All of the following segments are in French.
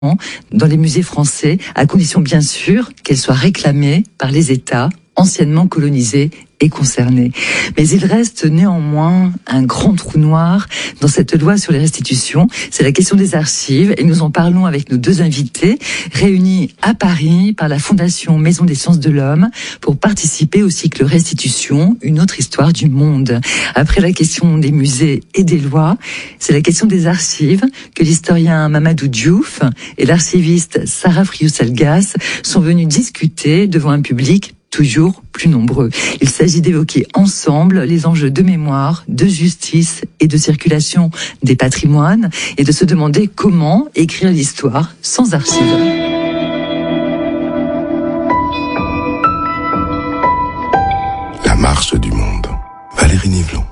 dans les musées français, à condition bien sûr qu'elles soient réclamées par les États anciennement colonisés et concernés. Mais il reste néanmoins un grand trou noir dans cette loi sur les restitutions. C'est la question des archives et nous en parlons avec nos deux invités réunis à Paris par la Fondation Maison des Sciences de l'Homme pour participer au cycle Restitution, une autre histoire du monde. Après la question des musées et des lois, c'est la question des archives que l'historien Mamadou Diouf et l'archiviste Sarah Friou-Salgas sont venus discuter devant un public toujours plus nombreux. Il s'agit d'évoquer ensemble les enjeux de mémoire, de justice et de circulation des patrimoines et de se demander comment écrire l'histoire sans archives. La marche du monde. Valérie Nivelon.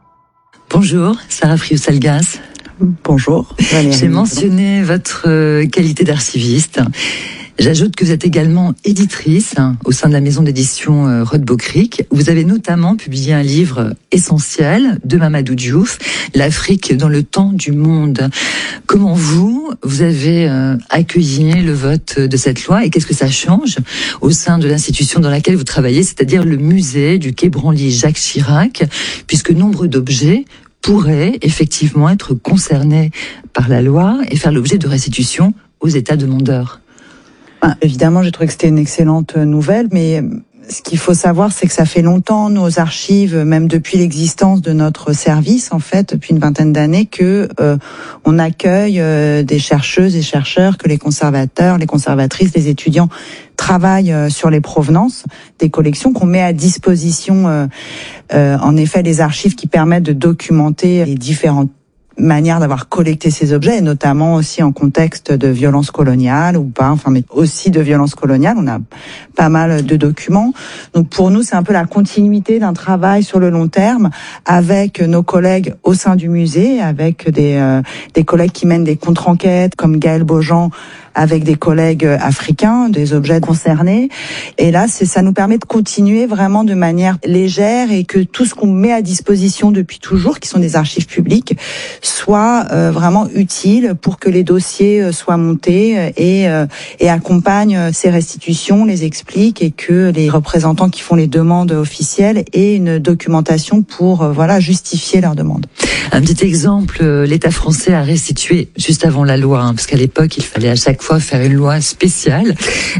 Bonjour, Sarah Friou-Salgas. Bonjour, Valérie. J'ai mentionné votre qualité d'archiviste. J'ajoute que vous êtes également éditrice au sein de la maison d'édition Rodbeau Cric. Vous avez notamment publié un livre essentiel de Mamadou Diouf, L'Afrique dans le temps du monde. Comment vous avez accueilli le vote de cette loi et qu'est-ce que ça change au sein de l'institution dans laquelle vous travaillez, c'est-à-dire le musée du Quai Branly Jacques Chirac, puisque nombre d'objets pourraient effectivement être concernés par la loi et faire l'objet de restitution aux États demandeurs? Évidemment, j'ai trouvé que c'était une excellente nouvelle, mais ce qu'il faut savoir, c'est que ça fait longtemps, nos archives, même depuis l'existence de notre service, en fait, depuis une vingtaine d'années, que on accueille des chercheuses et chercheurs, que les conservateurs, les conservatrices, les étudiants travaillent sur les provenances des collections, qu'on met à disposition, en effet, les archives qui permettent de documenter les différentes manière d'avoir collecté ces objets, et notamment aussi en contexte de violence coloniale ou pas, enfin, mais aussi de violence coloniale. On a pas mal de documents. Donc pour nous, c'est un peu la continuité d'un travail sur le long terme avec nos collègues au sein du musée, avec des collègues qui mènent des contre-enquêtes comme Gaël Beaujean, avec des collègues africains, des objets concernés. Et là, ça nous permet de continuer vraiment de manière légère et que tout ce qu'on met à disposition depuis toujours, qui sont des archives publiques, soit vraiment utile pour que les dossiers soient montés et accompagnent ces restitutions, les expliquent et que les représentants qui font les demandes officielles aient une documentation pour justifier leurs demandes. Un petit exemple, l'État français a restitué juste avant la loi, parce qu'à l'époque, il fallait à chaque fois faire une loi spéciale.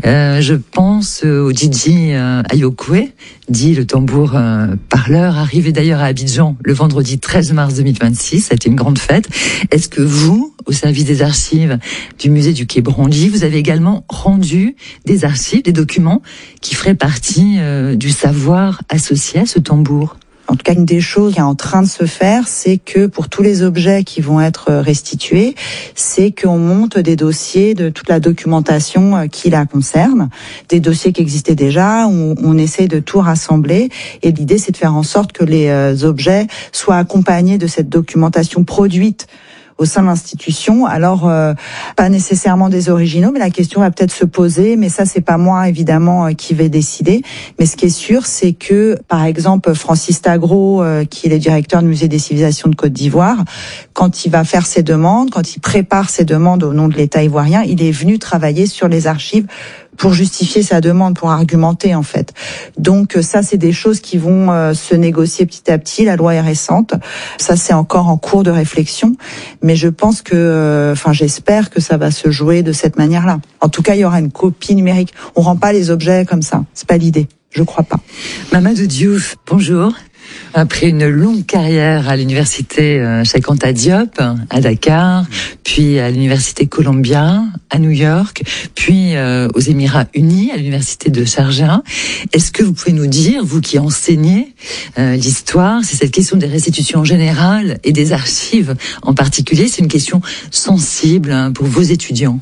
Je pense au Djidji Ayokwe, dit le tambour parleur, arrivé d'ailleurs à Abidjan le vendredi 13 mars 2026. Ça a été une grande fête. Est-ce que vous, au service des archives du musée du Quai Branly, vous avez également rendu des archives, des documents qui feraient partie du savoir associé à ce tambour ? En tout cas, une des choses qui est en train de se faire, c'est que pour tous les objets qui vont être restitués, c'est qu'on monte des dossiers de toute la documentation qui la concerne, des dossiers qui existaient déjà, où on essaie de tout rassembler. Et l'idée, c'est de faire en sorte que les objets soient accompagnés de cette documentation produite au sein de l'institution. Alors, pas nécessairement des originaux, mais la question va peut-être se poser, mais ça, c'est pas moi, évidemment, qui vais décider. Mais ce qui est sûr, c'est que, par exemple, Francis Tagro, qui est le directeur du Musée des Civilisations de Côte d'Ivoire, quand il va faire ses demandes, quand il prépare ses demandes au nom de l'État ivoirien, il est venu travailler sur les archives pour justifier sa demande, pour argumenter en fait. Donc ça, c'est des choses qui vont se négocier petit à petit. La loi est récente, ça c'est encore en cours de réflexion, mais je pense que, j'espère que ça va se jouer de cette manière-là. En tout cas, il y aura une copie numérique. On rend pas les objets comme ça, c'est pas l'idée. Je crois pas. Mamadou Diouf, bonjour. Après une longue carrière à l'université Cheikh Anta Diop à Dakar, puis à l'université Columbia à New York, puis aux Émirats Unis à l'université de Sharjah, est-ce que vous pouvez nous dire, vous qui enseignez l'histoire, c'est cette question des restitutions en général et des archives en particulier, c'est une question sensible pour vos étudiants?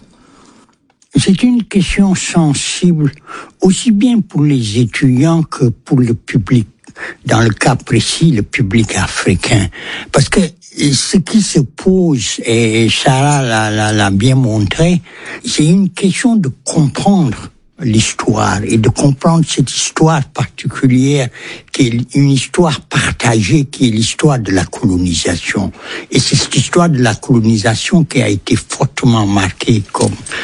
C'est une question sensible aussi bien pour les étudiants que pour le public. Dans le cas précis, le public africain. Parce que ce qui se pose, et Sarah l'a bien montré, c'est une question de comprendre l'histoire et de comprendre cette histoire particulière qui est une histoire partagée, qui est l'histoire de la colonisation. Et c'est cette histoire de la colonisation qui a été fortement marquée comme